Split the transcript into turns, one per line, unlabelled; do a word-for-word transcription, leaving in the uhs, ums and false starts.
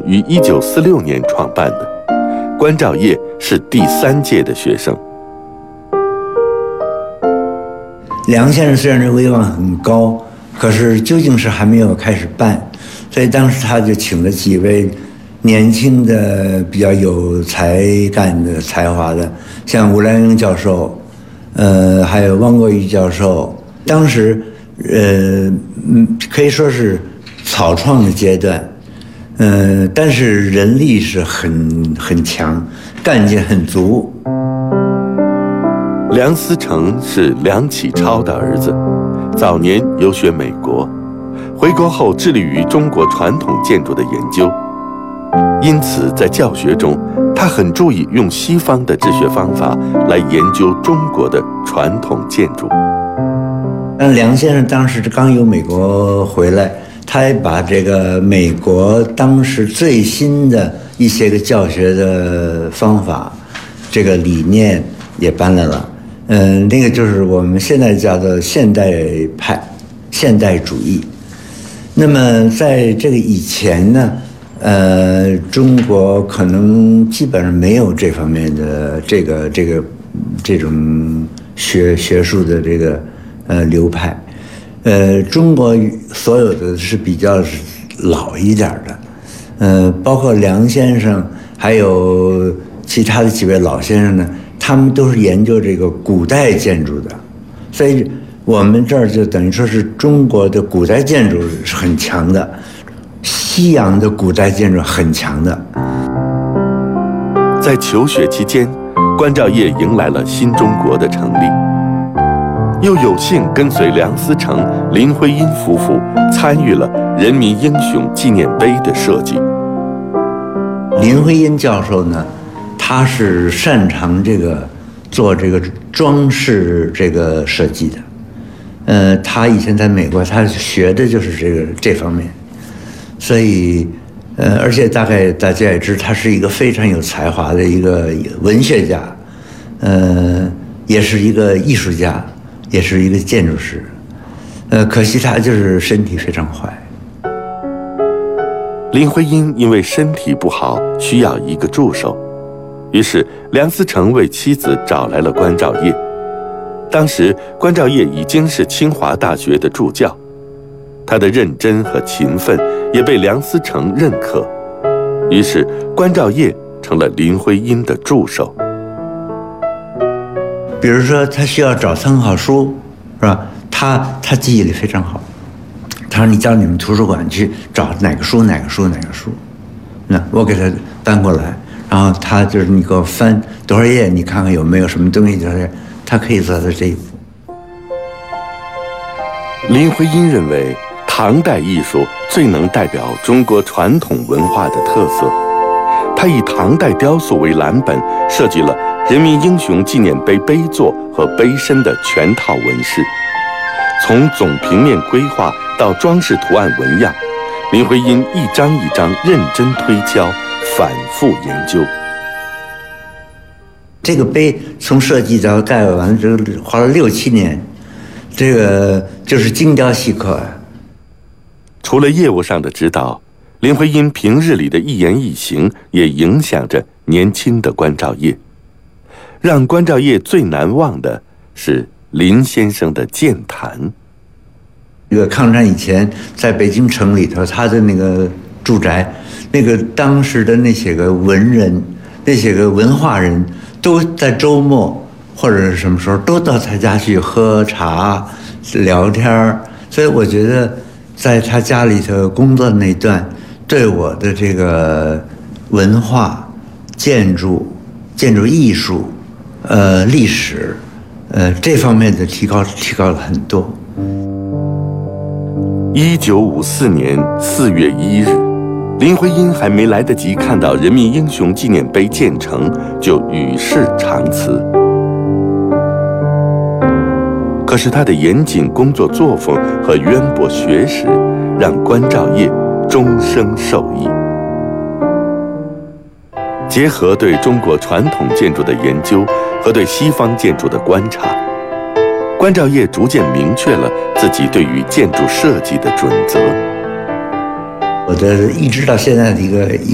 于一九四六年创办的，关照业是第三届的学生。
梁先生虽然是威望很高，可是究竟是还没有开始办，所以当时他就请了几位年轻的、比较有才干的、才华的，像吴兰英教授，呃，还有汪国瑜教授。当时，呃，可以说是草创的阶段，呃，但是人力是很很强，干劲很足。
梁思成是梁启超的儿子，早年游学美国，回国后致力于中国传统建筑的研究，因此在教学中，他很注意用西方的治学方法来研究中国的传统建筑。
但梁先生当时刚由美国回来，他也把这个美国当时最新的一些个教学的方法，这个理念也搬来了。嗯、呃，那个就是我们现在叫做现代派、现代主义。那么在这个以前呢，呃，中国可能基本上没有这方面的这个这个这种学学术的这个呃流派。呃，中国所有的是比较老一点的，呃，包括梁先生，还有其他的几位老先生呢，他们都是研究这个古代建筑的，所以我们这儿就等于说是中国的古代建筑是很强的，西洋的古代建筑很强的。
在求学期间，关照业迎来了新中国的成立。又有幸跟随梁思成、林徽因夫妇参与了人民英雄纪念碑的设计。
林徽因教授呢，他是擅长这个做这个装饰这个设计的，呃，他以前在美国，他学的就是这个这方面，所以，呃，而且大概大家也知，他是一个非常有才华的一个文学家，呃，也是一个艺术家。也是一个建筑师，呃，可惜他就是身体非常坏。
林徽因因为身体不好，需要一个助手，于是梁思成为妻子找来了关照业。当时关照业已经是清华大学的助教，他的认真和勤奋也被梁思成认可，于是关照业成了林徽因的助手。
比如说他需要找参考书，是吧？他他记忆力非常好，他说你叫你们图书馆去找哪个书哪个书哪个书，那我给他搬过来，然后他就是你给我翻多少页，你看看有没有什么东西，就是他可以做到这一步。
林徽因认为唐代艺术最能代表中国传统文化的特色，他以唐代雕塑为蓝本，设计了人民英雄纪念碑碑座和碑身的全套纹饰，从总平面规划到装饰图案纹样，林徽因一张一张认真推敲，反复研究。
这个碑从设计到盖完了之后花了六七年，这个就是精雕细刻啊。
除了业务上的指导，林徽因平日里的一言一行也影响着年轻的关照业。让关照业最难忘的是林先生的健谈。
这个抗战以前，在北京城里头，他的那个住宅，那个当时的那些个文人、那些个文化人，都在周末或者是什么时候，都到他家去喝茶、聊天。所以我觉得，在他家里头工作的那段，对我的这个文化、建筑、建筑艺术。呃，历史，呃，这方面的提高提高了很多。
一九五四年四月一日，林徽因还没来得及看到人民英雄纪念碑建成，就与世长辞。可是他的严谨工作作风和渊博学识，让关照业终生受益。结合对中国传统建筑的研究和对西方建筑的观察，关照业逐渐明确了自己对于建筑设计的准则。
我的一直到现在的一个